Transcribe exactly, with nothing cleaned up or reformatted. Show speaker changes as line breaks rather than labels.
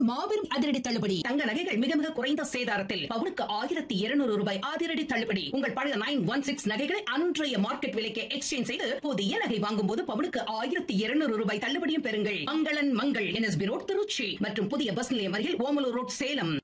மாபெரும் அதிரடி தள்ளுபடி.
தங்க நகைகள் மிக மிக குறைந்த சேதாரத்தில் பவுனுக்கு ஆயிரத்தி இருநூறு ரூபாய் அதிரடி தள்ளுபடி. உங்கள் பழைய நைன் ஒன் சிக்ஸ் நகைகளை அன்றைய மார்க்கெட் விலைக்கு எக்ஸ்சேஞ்ச் செய்து புதிய நகை வாங்கும் போது பவுனுக்கு ஆயிரத்தி இருநூறு ரூபாய் தள்ளுபடியும் பெறுங்கள். மங்களன் மங்கள் என்எஸ்பி ரோட் திருச்சி மற்றும் புதிய பஸ் நிலையம் அருகில் ஓமலூர் ரோட் சேலம்.